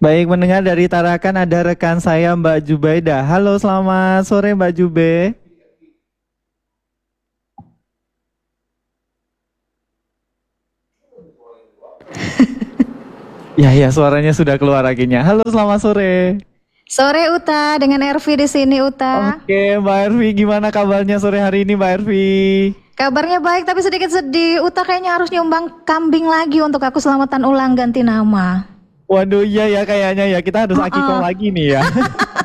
Baik, mendengar dari Tarakan ada rekan saya Mbak Jubaida. Halo, selamat sore Mbak Jube. Ya, suaranya sudah keluar akhirnya. Halo, selamat sore. Sore Uta, dengan Ervi di sini Uta. Oke, Mbak Ervi, gimana kabarnya sore hari ini Mbak Ervi? Kabarnya baik tapi sedikit sedih. Uta kayaknya harus nyumbang kambing lagi untuk aku selamatan ulang ganti nama. Waduh, iya ya kayaknya ya kita harus akikah lagi nih ya.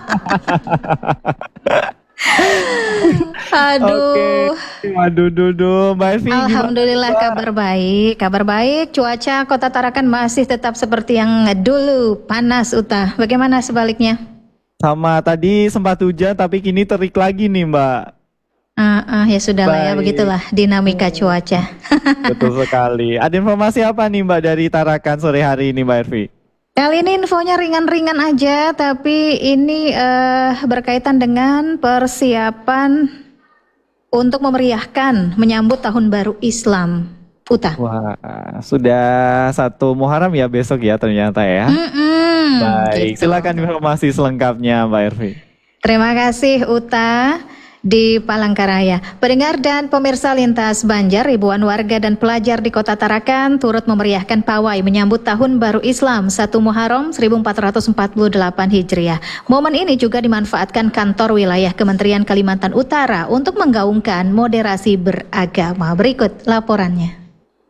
Aduh. Oke. Waduh, Mbak Ervi. Alhamdulillah kabar baik. Cuaca Kota Tarakan masih tetap seperti yang dulu, panas Uta. Bagaimana sebaliknya? Sama tadi sempat hujan tapi kini terik lagi nih Mbak. Ya sudahlah ya, begitulah dinamika cuaca. Betul sekali. Ada informasi apa nih Mbak dari Tarakan sore hari ini Mbak Ervi? Kali ini infonya ringan-ringan aja, tapi ini berkaitan dengan persiapan untuk memeriahkan menyambut Tahun Baru Islam. Uta. Wah, sudah 1 Muharram ya besok ya ternyata ya. Baik, gitu. silakan informasi selengkapnya Mbak Ervi. Terima kasih Uta. Di Palangkaraya, pendengar dan pemirsa Lintas Banjar, ribuan warga dan pelajar di Kota Tarakan turut memeriahkan pawai menyambut Tahun Baru Islam 1 Muharram 1448 Hijriah. Momen ini juga dimanfaatkan kantor wilayah Kementerian Kalimantan Utara untuk menggaungkan moderasi beragama. Berikut laporannya.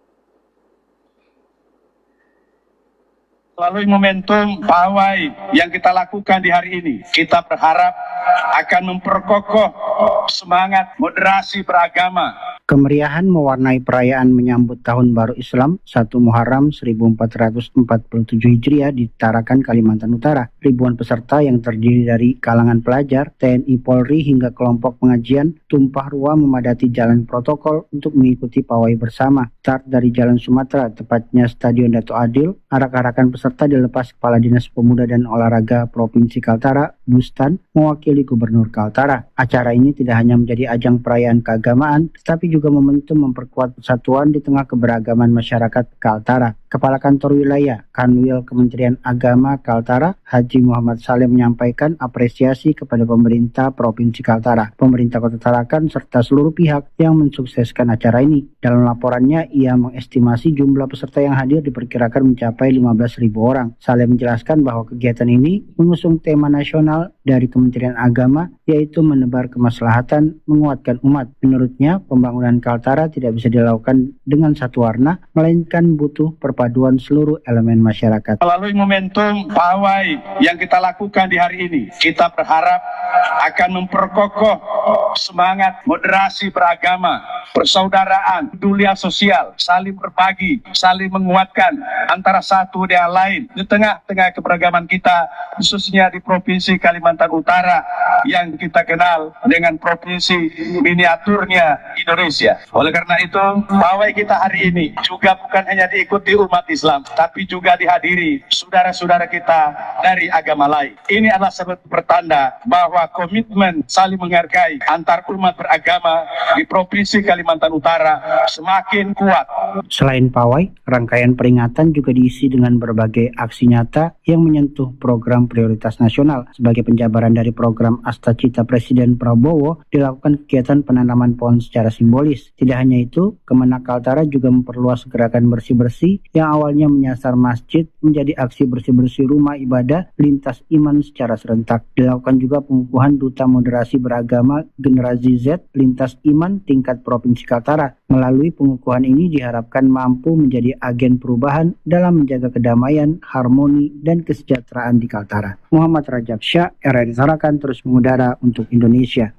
Melalui momentum pawai yang kita lakukan di hari ini, kita berharap akan memperkokoh semangat moderasi beragama. Kemeriahan mewarnai perayaan menyambut Tahun Baru Islam 1 Muharram 1447 Hijriah di Tarakan, Kalimantan Utara. Ribuan peserta yang terdiri dari kalangan pelajar, TNI Polri hingga kelompok pengajian tumpah ruah memadati jalan protokol untuk mengikuti pawai bersama. Start dari Jalan Sumatera, tepatnya Stadion Dato Adil, arak-arakan peserta dilepas Kepala Dinas Pemuda dan Olahraga Provinsi Kaltara, Bustan, mewakili Gubernur Kaltara. Acara ini tidak hanya menjadi ajang perayaan keagamaan, tetapi juga momentum memperkuat persatuan di tengah keberagaman masyarakat Kaltara. Kepala Kantor Wilayah Kanwil Kementerian Agama Kaltara, Haji Muhammad Saleh menyampaikan apresiasi kepada pemerintah Provinsi Kaltara, pemerintah Kota Tarakan, serta seluruh pihak yang mensukseskan acara ini. Dalam laporannya, ia mengestimasi jumlah peserta yang hadir diperkirakan mencapai 15.000 orang. Saleh menjelaskan bahwa kegiatan ini mengusung tema nasional dari Kementerian Agama, yaitu menebar kemaslahatan, menguatkan umat. Menurutnya, pembangunan Kaltara tidak bisa dilakukan dengan satu warna, melainkan butuh perpaduan seluruh elemen masyarakat. Melalui momentum pawai yang kita lakukan di hari ini, kita berharap akan memperkokoh semangat moderasi beragama, persaudaraan, peduli sosial, saling berbagi, saling menguatkan antara satu dengan lain di tengah-tengah keberagaman kita, khususnya di Provinsi Kalimantan Utara yang kita kenal dengan provinsi miniaturnya Indonesia. Oleh karena itu, pawai kita hari ini juga bukan hanya diikuti umat Islam, tapi juga dihadiri saudara-saudara kita dari agama lain. Ini adalah sebuah pertanda bahwa komitmen saling menghargai antar umat beragama di Provinsi Kalimantan Utara semakin kuat. Selain pawai, rangkaian peringatan juga diisi dengan berbagai aksi nyata yang menyentuh program prioritas nasional. Sebagai penjabaran dari program Astacita Presiden Prabowo, dilakukan kegiatan penanaman pohon secara simbolis. Tidak hanya itu, Kemenak Kaltara juga memperluas gerakan bersih-bersih yang awalnya menyasar masjid menjadi aksi bersih-bersih rumah ibadah lintas iman secara serentak. Dilakukan juga pengukuhan Duta Moderasi Beragama Generasi Z lintas iman tingkat Provinsi Kaltara. Melalui pengukuhan ini diharapkan mampu menjadi agen perubahan dalam menjaga kedamaian, harmoni, dan kesejahteraan di Kaltara. Muhammad Rajab Syah, RRI Tarakan, terus mengudara untuk Indonesia.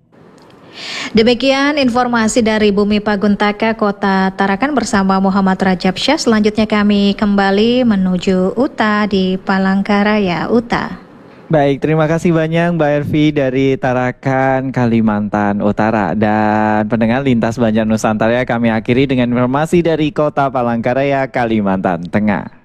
Demikian informasi dari Bumi Paguntaka Kota Tarakan bersama Muhammad Rajab Syah. Selanjutnya kami kembali menuju Uta di Palangkaraya, Uta. Baik, terima kasih banyak Mbak Ervi dari Tarakan, Kalimantan Utara. Dan pendengar Lintas Banjar Nusantara, kami akhiri dengan informasi dari Kota Palangkaraya, Kalimantan Tengah.